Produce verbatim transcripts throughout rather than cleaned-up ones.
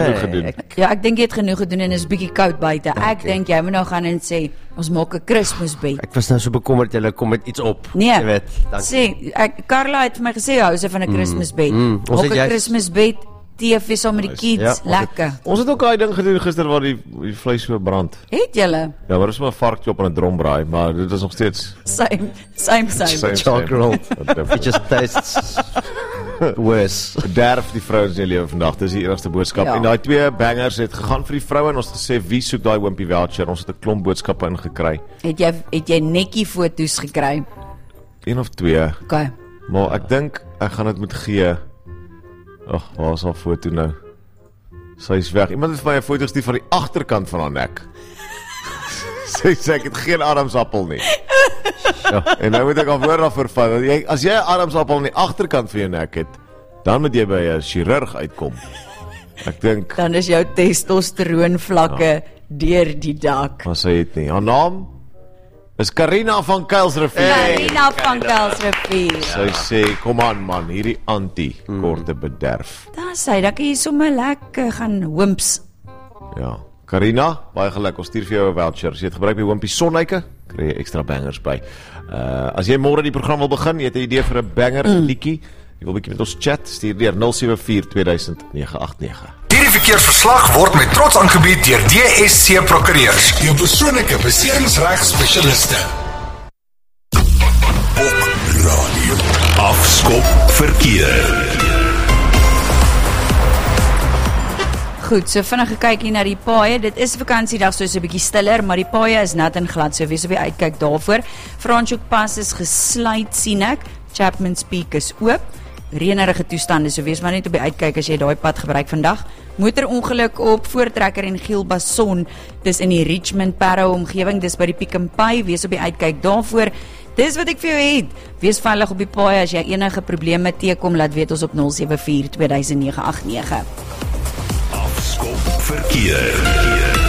genoeg gedoen. Ek, ja, ek dink jy het genoeg gedoen en is bietjie koud buite. Ek Okay. dink jy moet nou gaan en sê, ons maak 'n Kersfeesbed. Ek was nou so bekommerd, julle kom met iets op. Nee, Jy weet, dankie. sê, ek, Carla het vir my gesê, hou sy van 'n Kersfeesbed. mm, ons Maak het 'n juist- Kersfeesbed, T V saam met die kids, Ja, ons het- lekker. Ons het ook daai ding gedoen gister waar die, die vleis so brand. Het julle? Ja, maar dis maar 'n varkjie op 'n drombraai, maar dit is nog steeds Same, same, same. same, Chalk same. rolled. It just tastes worse. Bederf die vrouens in jou lewe vandag, dis die enigste boodskap. Ja. En daai twee bangers het gegaan vir die vroue en ons het gesê wie soek daai wimpie voucher. Ons het 'n klomp boodskappe ingekry. Het jy het jy netjie foto's gekry? Een of twee. Okay. Maar ek dink ek gaan dit moet gee. Ag, waar is haar foto nou? Sy is weg. Iemand het vir my 'n foto gestuur van die agterkant van haar nek. Sy sê ek het geen adamsappel nie. Ja, en nou moet ek al woord daarvoor vat. Want jy, as jy 'n adamsappel aan die agterkant van jou nek het, dan moet jy by 'n chirurg uitkom. Ek dink, Dan is jou testosteroon vlakke ja. deur die dak. maar sy het nie. Haar naam is Karina van Kuilsrivier. Karina van Kuilsrivier. Sy sê, kom aan man, hierdie anti korte bederf. Daar sê, dan kan jy sommer lekker gaan hoomps. Ja. Karina, baie geluk. Ons stuur vir jou 'n voucher. As jy het gebruik by Wimpie Sonneke, kry jy ekstra bangers by. Uh as jy môre die program wil begin, jy het 'n idee vir 'n banger mm. liedjie, jy wil bietjie met ons chat, stuur deur nul sewe vier twee duisend nege agt nege. Hierdie verkeersverslag word met trots aangebied deur D S C Prokureurs, jou persoonlike beseringsregspesialiste. Op radio. Afskop verkeer. Goed, so vinnige kykie na die paaie. Dit is vakansiedag, so is 'n bietjie stiller, maar die paaie is nat en glad, so wees op die uitkyk daarvoor. Franschhoekpas is gesluit, sien ek. Chapman's Peak is oop. Reënerige toestande, so wees maar net op die uitkyk as jy daai pad gebruik vandag. Motorongeluk op Voortrekker en Gielbason, dis in die Richmond Parow omgewing, dis by die Pick n Pay, wees op die uitkyk daarvoor. Dis wat ek vir jou het. Wees veilig op die paaie, as jy enige probleme teekom, laat weet ons op nul sewe vier twee duisend nege agt nege. Afskop verkeer.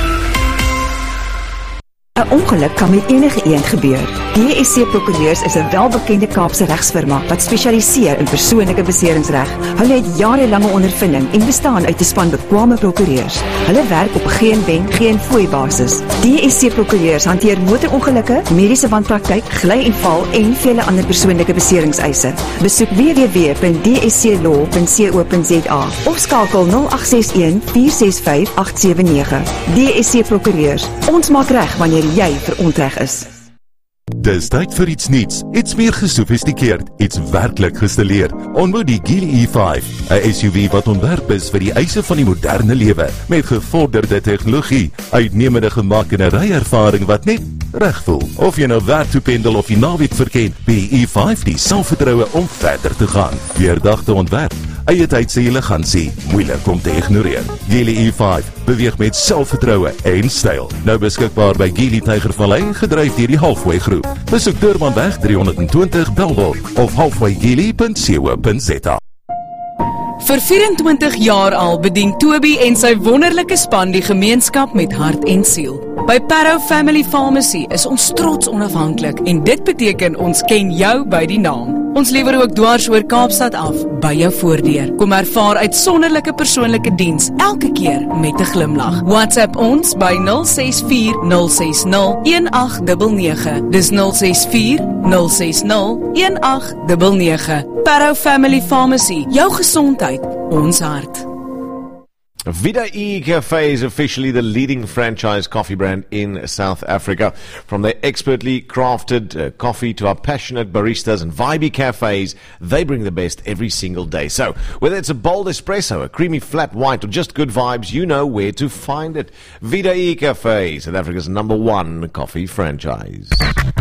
'n Ongeluk kan met enige een gebeur. D S C Prokureurs is 'n welbekende Kaapse regsfirma wat spesialiseer in persoonlike beseringsreg. Hulle het jarelange ondervinding en bestaan uit 'n span bekwame prokureurs. Hulle werk op geen wen, geen fooi basis. D S C Prokureurs hanteer motorongelukke, mediese wanpraktyk, gly en val en vele ander persoonlike beseringseise. Besoek w w w punt d s c law punt co punt z a of skakel nul agt ses een vier ses vyf agt sewe nege. D S C Prokureurs. Ons maak reg wanneer jy verontreg is. Dis tyd vir iets nuuts, iets meer gesofistikeerd, iets werklik gestileer. Ontmoet die Geely E vyf, 'n S U V wat ontwerp is vir die eise van die moderne lewe, met gevorderde tegnologie, uitnemende gemak en 'n ryervaring wat net reg voel. Of jy nou werk toe pendel of die naweek verken, die E vyf die selfvertroue om verder te gaan. Deurdagte ontwerp, eie tydse elegansie, moeilik om te ignoreer. Geely E vyf beweeg met selfvertroue en styl. Nou beskikbaar by Geely Tygervallei, gedryf deur die Halfway Groep. Besoek Durbanweg driehonderdtwintig Bellville of halfway geely punt co punt z a. Vir vyf-en-twintig jaar al bedien Toby en sy wonderlike span die gemeenskap met hart en siel. By Parow Family Pharmacy is ons trots onafhanklik en dit beteken ons ken jou by die naam. Ons lewer ook dwars oor Kaapstad af, by jou voordeur. Kom ervaar uitsonderlike persoonlike diens, elke keer met 'n glimlag. WhatsApp ons by nul ses vier nul ses nul een agt nege nege. Dis nul ses vier nul ses nul een agt nege nege. Parow Family Pharmacy, jou gesondheid, ons hart. Vida E Cafe is officially the leading franchise coffee brand in South Africa. From their expertly crafted uh, coffee to our passionate baristas and vibey cafes, they bring the best every single day. So, whether it's a bold espresso, a creamy flat white, or just good vibes, you know where to find it. Vida E Cafe, South Africa's number one coffee franchise.